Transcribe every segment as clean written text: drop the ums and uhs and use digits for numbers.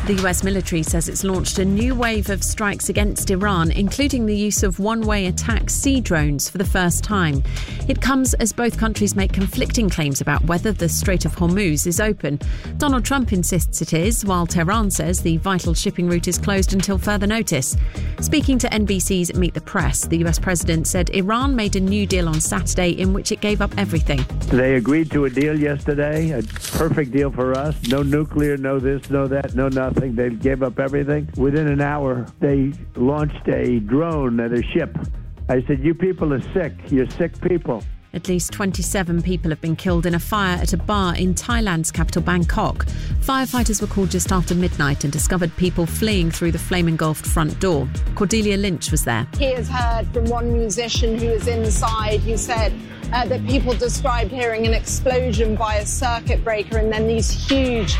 The US military says it's launched a new wave of strikes against Iran, including the use of one-way attack sea drones for the first time. It comes as both countries make conflicting claims about whether the Strait of Hormuz is open. Donald Trump insists it is, while Tehran says the vital shipping route is closed until further notice. Speaking to NBC's Meet the Press, the US president said Iran made a new deal on Saturday in which it gave up everything. They agreed to a deal yesterday, a perfect deal for us. No nuclear, no this, no that, no nothing. They gave up everything. Within an hour, they launched a drone at a ship. I said, you people are sick. You're sick people. At least 27 people have been killed in a fire at a bar in Thailand's capital, Bangkok. Firefighters were called just after midnight and discovered people fleeing through the flame-engulfed front door. Cordelia Lynch was there. He has heard from one musician who was inside who said that people described hearing an explosion by a circuit breaker and then these huge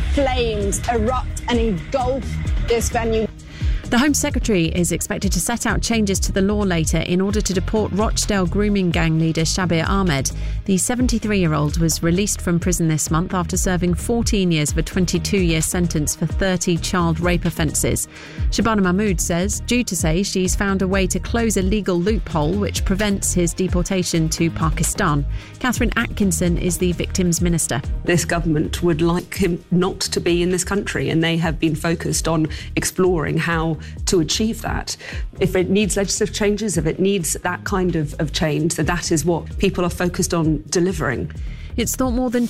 flames erupt and engulf this venue. The Home Secretary is expected to set out changes to the law later in order to deport Rochdale grooming gang leader Shabir Ahmed. The 73-year-old was released from prison this month after serving 14 years of a 22-year sentence for 30 child rape offences. Shabana Mahmood says she's found a way to close a legal loophole which prevents his deportation to Pakistan. Catherine Atkinson is the victim's minister. This government would like him not to be in this country, and they have been focused on exploring how to achieve that. If it needs legislative changes, if it needs that kind of change, then that is what people are focused on delivering. It's thought more than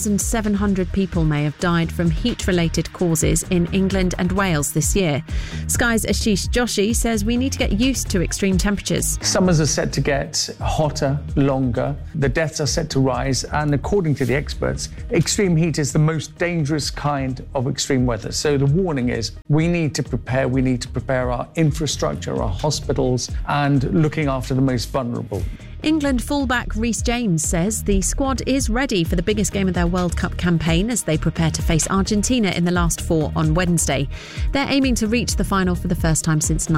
2,700 people may have died from heat-related causes in England and Wales this year. Sky's Ashish Joshi says we need to get used to extreme temperatures. Summers are set to get hotter, longer. The deaths are set to rise. And according to the experts, extreme heat is the most dangerous kind of extreme weather. So the warning is we need to prepare. We need to prepare our infrastructure, our hospitals, and looking after the most vulnerable. England fullback Reece James says the squad is ready for the biggest game of their World Cup campaign as they prepare to face Argentina in the last four on Wednesday. They're aiming to reach the final for the first time since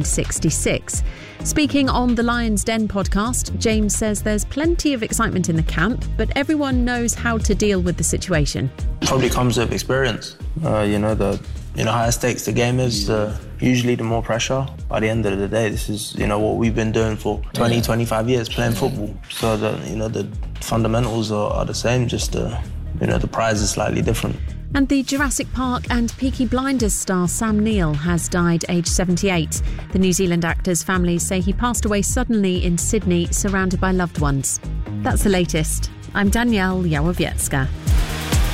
1966. Speaking on the Lion's Den podcast, James says there's plenty of excitement in the camp, but everyone knows how to deal with the situation. Probably comes with experience. The higher stakes the game is, usually the more pressure. By the end of the day, this is, what we've been doing for 20, 25 years, playing football. So, the fundamentals are the same, just, the prize is slightly different. And the Jurassic Park and Peaky Blinders star Sam Neill has died aged 78. The New Zealand actor's families say he passed away suddenly in Sydney, surrounded by loved ones. That's the latest. I'm Danielle Yawowiecka.